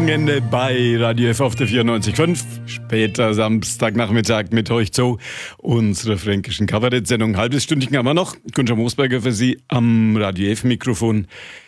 Wochenende bei Radio F auf der 94.5. Später Samstagnachmittag mit euch zu unserer fränkischen Kabarett-Sendung. Halbes Stündchen haben wir noch. Gunther Moosberger für Sie am Radio F-Mikrofon.